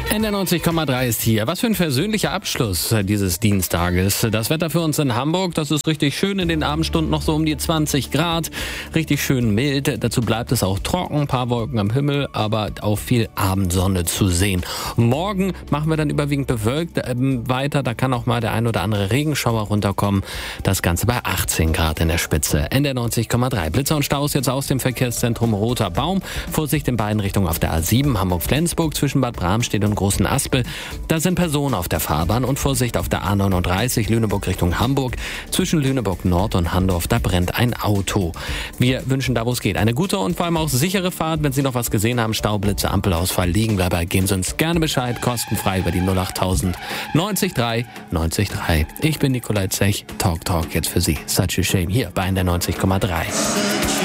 NDR 90,3 ist hier. Was für ein versöhnlicher Abschluss dieses Dienstages. Das Wetter für uns in Hamburg, das ist richtig schön in den Abendstunden, noch so um die 20 Grad. Richtig schön mild. Dazu bleibt es auch trocken, ein paar Wolken am Himmel, aber auch viel Abendsonne zu sehen. Morgen machen wir dann überwiegend bewölkt weiter. Da kann auch mal der ein oder andere Regenschauer runterkommen. Das Ganze bei 18 Grad in der Spitze. NDR 90,3. Blitzer und Staus jetzt aus dem Verkehrszentrum Roter Baum. Vorsicht in beiden Richtungen auf der A7 Hamburg-Flensburg zwischen Bad Bramstedt und Großen Aspel. Da sind Personen auf der Fahrbahn und Vorsicht auf der A39 Lüneburg Richtung Hamburg. Zwischen Lüneburg Nord und Handorf, da brennt ein Auto. Wir wünschen da, wo es geht, eine gute und vor allem auch sichere Fahrt. Wenn Sie noch was gesehen haben, Staublitze, Ampelausfall, Liegenbleiber, geben Sie uns gerne Bescheid, kostenfrei über die 08000 90 3 90 3. Ich bin Nikolai Zech, Talk jetzt für Sie. Such a Shame hier bei NDR 90,3.